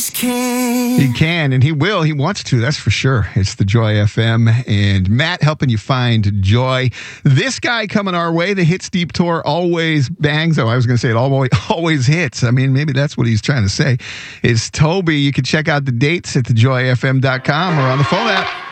He can, and he will. He wants to, that's for sure. It's the Joy FM, and Matt helping you find joy. This guy coming our way, the Hits Deep Tour always bangs. Oh, I was going to say it always hits. I mean, maybe that's what he's trying to say. It's Toby. You can check out the dates at thejoyfm.com or on the phone app.